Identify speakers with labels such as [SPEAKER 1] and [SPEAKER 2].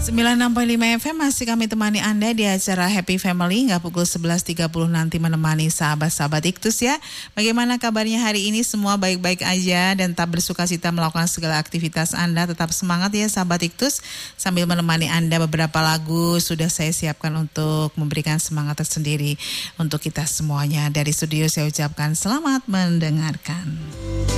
[SPEAKER 1] 96.5 FM masih kami temani Anda di acara Happy Family hingga pukul 11.30 nanti menemani sahabat-sahabat Iktus ya. Bagaimana kabarnya hari ini? Semua baik-baik aja dan tetap bersukacita melakukan segala aktivitas Anda. Tetap semangat ya sahabat Iktus. Sambil menemani Anda beberapa lagu sudah saya siapkan untuk memberikan semangat tersendiri untuk kita semuanya. Dari studio saya ucapkan selamat mendengarkan.